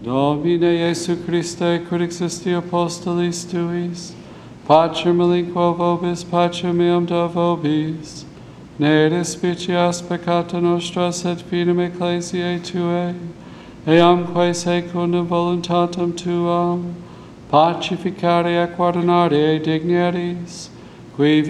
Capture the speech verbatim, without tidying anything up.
Domine Iesu Christe, quid existi apostolis tuis, pacem relinquo vobis, pacem meam da vobis, ne despicias peccata nostra, sed fidem ecclesiae Tuae, eamque secundum voluntatem Tuam, pacificare et guardinare dignities, qui